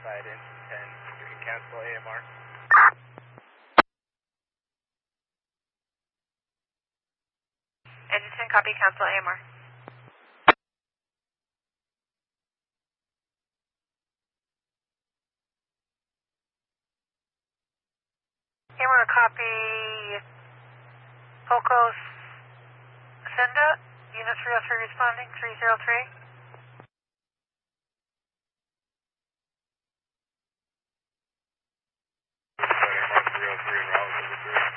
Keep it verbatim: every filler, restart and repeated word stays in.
outside engine ten. You can cancel A M R. Engine ten, copy, cancel A M R. You want to copy Pocos Senda, unit three oh three responding, three zero three.